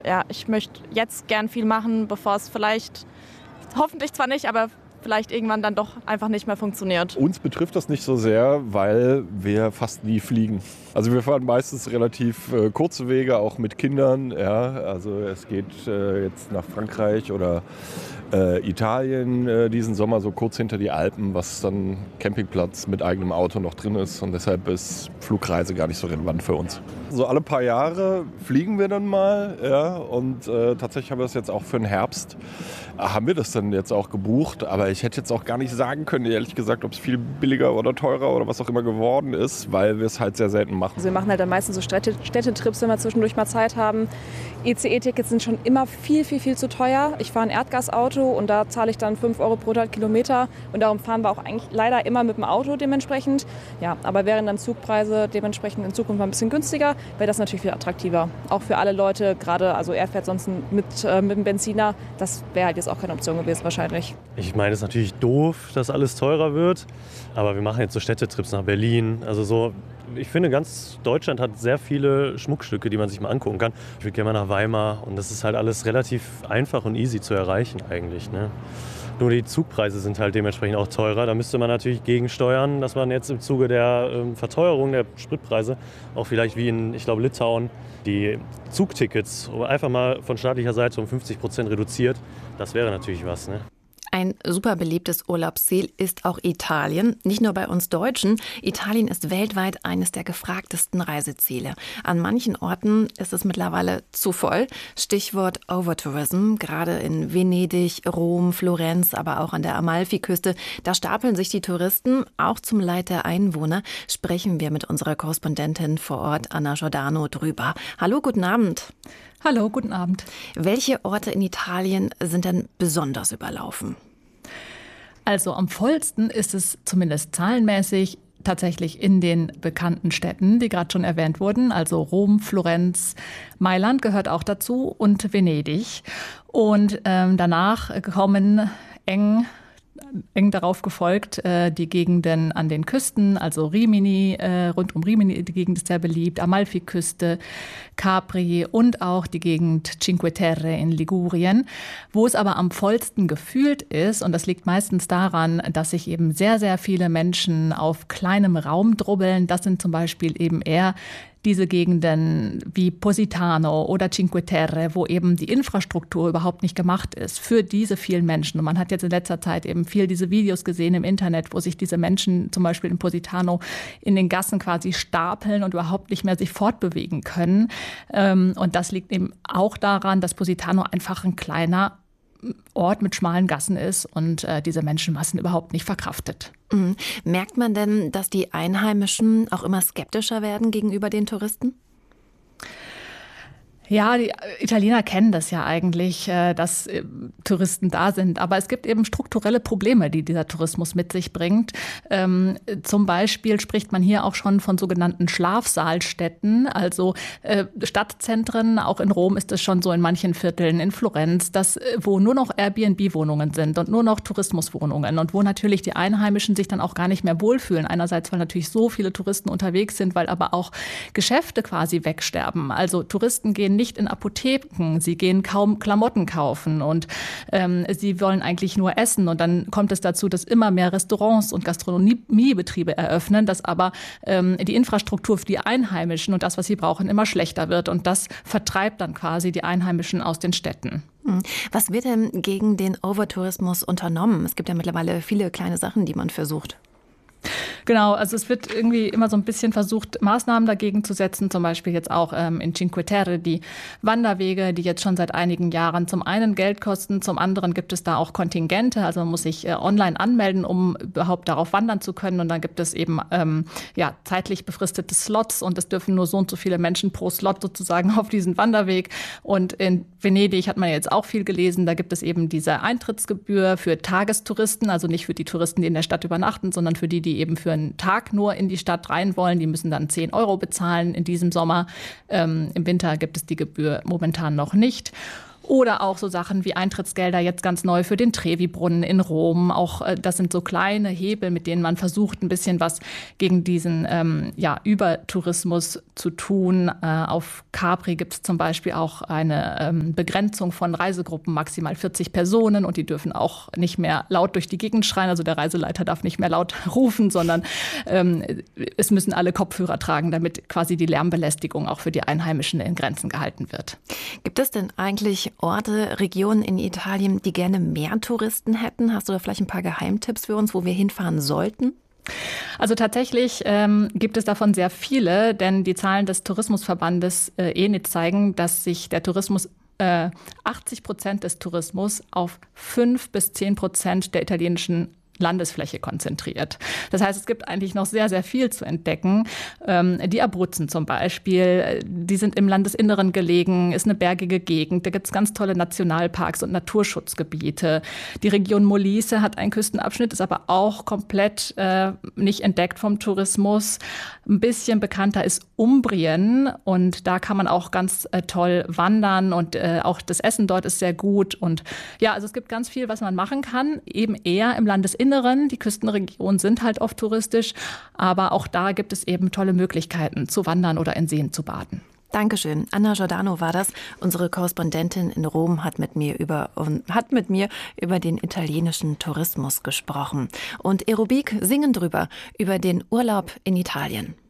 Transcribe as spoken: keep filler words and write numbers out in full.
Ja, ich möchte jetzt gern viel machen, bevor es vielleicht, hoffentlich zwar nicht, aber vielleicht irgendwann dann doch einfach nicht mehr funktioniert. Uns betrifft das nicht so sehr, weil wir fast nie fliegen. Also wir fahren meistens relativ äh, kurze Wege, auch mit Kindern. Ja. Also es geht äh, jetzt nach Frankreich oder äh, Italien äh, diesen Sommer so kurz hinter die Alpen, was dann Campingplatz mit eigenem Auto noch drin ist. Und deshalb ist Flugreise gar nicht so relevant für uns. So alle paar Jahre fliegen wir dann mal. Ja. Und äh, tatsächlich haben wir das jetzt auch für den Herbst. Haben wir das dann jetzt auch gebucht. Aber ich hätte jetzt auch gar nicht sagen können, ehrlich gesagt, ob es viel billiger oder teurer oder was auch immer geworden ist, weil wir es halt sehr selten machen. Also wir machen halt dann meistens so Städte, Städtetrips, wenn wir zwischendurch mal Zeit haben. E C E-Tickets sind schon immer viel, viel, viel zu teuer. Ich fahre ein Erdgasauto und da zahle ich dann fünf Euro pro hundert Kilometer. Und darum fahren wir auch eigentlich leider immer mit dem Auto dementsprechend. Ja, aber wären dann Zugpreise dementsprechend in Zukunft mal ein bisschen günstiger, wäre das natürlich viel attraktiver. Auch für alle Leute, gerade, also er fährt sonst mit, äh, mit dem Benziner, das wäre halt jetzt auch keine Option gewesen wahrscheinlich. Ich meine, es ist natürlich doof, dass alles teurer wird, aber wir machen jetzt so Städtetrips nach Berlin. Also so, ich finde, ganz Deutschland hat sehr viele Schmuckstücke, die man sich mal angucken kann. Ich würde gerne mal nach Weimar und das ist halt alles relativ einfach und easy zu erreichen eigentlich, ne? Nur die Zugpreise sind halt dementsprechend auch teurer. Da müsste man natürlich gegensteuern, dass man jetzt im Zuge der ähm, Verteuerung der Spritpreise auch vielleicht wie in, ich glaube, Litauen, die Zugtickets einfach mal von staatlicher Seite um fünfzig Prozent reduziert. Das wäre natürlich was, ne? Ein super beliebtes Urlaubsziel ist auch Italien. Nicht nur bei uns Deutschen. Italien ist weltweit eines der gefragtesten Reiseziele. An manchen Orten ist es mittlerweile zu voll. Stichwort Overtourism. Gerade in Venedig, Rom, Florenz, aber auch an der Amalfiküste. Da stapeln sich die Touristen, auch zum Leid der Einwohner. Sprechen wir mit unserer Korrespondentin vor Ort, Anna Giordano, drüber. Hallo, guten Abend. Hallo, guten Abend. Welche Orte in Italien sind denn besonders überlaufen? Also am vollsten ist es zumindest zahlenmäßig tatsächlich in den bekannten Städten, die gerade schon erwähnt wurden. Also Rom, Florenz, Mailand gehört auch dazu und Venedig. Und ähm, danach kommen eng eng darauf gefolgt, äh, die Gegenden an den Küsten, also Rimini, äh, rund um Rimini, die Gegend ist sehr beliebt, Amalfiküste, Capri und auch die Gegend Cinque Terre in Ligurien, wo es aber am vollsten gefühlt ist. Und das liegt meistens daran, dass sich eben sehr, sehr viele Menschen auf kleinem Raum drubbeln. Das sind zum Beispiel eben eher diese Gegenden wie Positano oder Cinque Terre, wo eben die Infrastruktur überhaupt nicht gemacht ist für diese vielen Menschen. Und man hat jetzt in letzter Zeit eben viel diese Videos gesehen im Internet, wo sich diese Menschen zum Beispiel in Positano in den Gassen quasi stapeln und überhaupt nicht mehr sich fortbewegen können. Und das liegt eben auch daran, dass Positano einfach ein kleiner Ort mit schmalen Gassen ist und äh, diese Menschenmassen überhaupt nicht verkraftet. Mhm. Merkt man denn, dass die Einheimischen auch immer skeptischer werden gegenüber den Touristen? Ja, die Italiener kennen das ja eigentlich, dass Touristen da sind. Aber es gibt eben strukturelle Probleme, die dieser Tourismus mit sich bringt. Ähm, zum Beispiel spricht man hier auch schon von sogenannten Schlafsaalstädten, also äh, Stadtzentren. Auch in Rom ist es schon so in manchen Vierteln, in Florenz, das, wo nur noch Airbnb-Wohnungen sind und nur noch Tourismuswohnungen. Und wo natürlich die Einheimischen sich dann auch gar nicht mehr wohlfühlen. Einerseits, weil natürlich so viele Touristen unterwegs sind, weil aber auch Geschäfte quasi wegsterben. Also Touristen gehen nicht in Apotheken, sie gehen kaum Klamotten kaufen und ähm, sie wollen eigentlich nur essen. Und dann kommt es dazu, dass immer mehr Restaurants und Gastronomiebetriebe eröffnen, dass aber ähm, die Infrastruktur für die Einheimischen und das, was sie brauchen, immer schlechter wird. Und das vertreibt dann quasi die Einheimischen aus den Städten. Was wird denn gegen den Overtourismus unternommen? Es gibt ja mittlerweile viele kleine Sachen, die man versucht. Genau, also es wird irgendwie immer so ein bisschen versucht, Maßnahmen dagegen zu setzen, zum Beispiel jetzt auch ähm, in Cinque Terre die Wanderwege, die jetzt schon seit einigen Jahren zum einen Geld kosten, zum anderen gibt es da auch Kontingente, also man muss sich äh, online anmelden, um überhaupt darauf wandern zu können und dann gibt es eben ähm, ja, zeitlich befristete Slots und es dürfen nur so und so viele Menschen pro Slot sozusagen auf diesen Wanderweg und in Venedig hat man jetzt auch viel gelesen, da gibt es eben diese Eintrittsgebühr für Tagestouristen, also nicht für die Touristen, die in der Stadt übernachten, sondern für die, die eben für einen Tag nur in die Stadt rein wollen. Die müssen dann zehn Euro bezahlen in diesem Sommer. Ähm, im Winter gibt es die Gebühr momentan noch nicht. Oder auch so Sachen wie Eintrittsgelder jetzt ganz neu für den Trevi-Brunnen in Rom. Auch äh, das sind so kleine Hebel, mit denen man versucht, ein bisschen was gegen diesen ähm, ja, Übertourismus zu tun. Äh, auf Capri gibt es zum Beispiel auch eine ähm, Begrenzung von Reisegruppen, maximal vierzig Personen, und die dürfen auch nicht mehr laut durch die Gegend schreien. Also der Reiseleiter darf nicht mehr laut rufen, sondern ähm, es müssen alle Kopfhörer tragen, damit quasi die Lärmbelästigung auch für die Einheimischen in Grenzen gehalten wird. Gibt es denn eigentlich Orte, Regionen in Italien, die gerne mehr Touristen hätten? Hast du da vielleicht ein paar Geheimtipps für uns, wo wir hinfahren sollten? Also tatsächlich ähm, gibt es davon sehr viele, denn die Zahlen des Tourismusverbandes äh, E N I T zeigen, dass sich der Tourismus äh, achtzig Prozent des Tourismus auf fünf bis zehn Prozent der italienischen Landesfläche konzentriert. Das heißt, es gibt eigentlich noch sehr, sehr viel zu entdecken. Ähm, die Abruzzen zum Beispiel, die sind im Landesinneren gelegen, ist eine bergige Gegend. Da gibt es ganz tolle Nationalparks und Naturschutzgebiete. Die Region Molise hat einen Küstenabschnitt, ist aber auch komplett äh, nicht entdeckt vom Tourismus. Ein bisschen bekannter ist Umbrien, und da kann man auch ganz äh, toll wandern, und äh, auch das Essen dort ist sehr gut. Und ja, also es gibt ganz viel, was man machen kann, eben eher im Landesinneren. Die Küstenregionen sind halt oft touristisch, aber auch da gibt es eben tolle Möglichkeiten zu wandern oder in Seen zu baden. Dankeschön. Anna Giordano war das. Unsere Korrespondentin in Rom hat mit mir über, hat mit mir über den italienischen Tourismus gesprochen. Und Aerobik singen drüber, über den Urlaub in Italien.